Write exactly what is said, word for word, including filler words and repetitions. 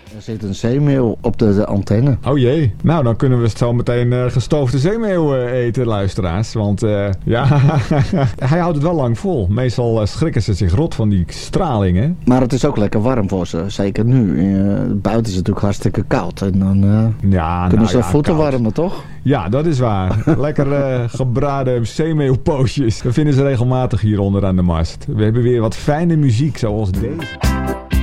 Er zit een zeemeeuw op de, de antenne. Oh jee. Nou, dan kunnen we zo meteen uh, gestoofde zeemeeuw uh, eten, luisteraars. Want uh, ja, hij houdt het wel lang vol. Meestal uh, schrikken ze zich rot van die stralingen. Maar het is ook lekker warm voor ze. Zeker nu. Uh, buiten is het natuurlijk hartstikke koud. En dan uh, ja, kunnen nou, ze ja, voeten koud. warmen, toch? Ja, dat is waar. Lekker uh, gebraden zeemeeuwpootjes. We vinden ze regelmatig hier onder aan de mast. We hebben weer wat fijne muziek zoals deze.